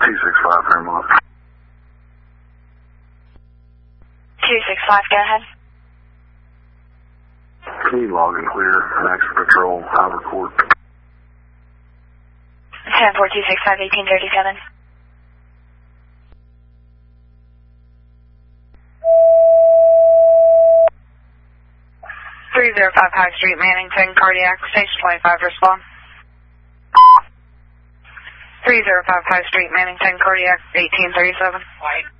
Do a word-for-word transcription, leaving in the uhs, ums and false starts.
two six five, Paramount. two six five, go ahead. Can you log and clear an extra patrol, Albert Court? ten four two six five, eighteen thirty-seven. three zero five High Street, Mannington, cardiac, stage twenty-five, respond. three zero five High Street, Mannington, cardiac, eighteen thirty-seven. White.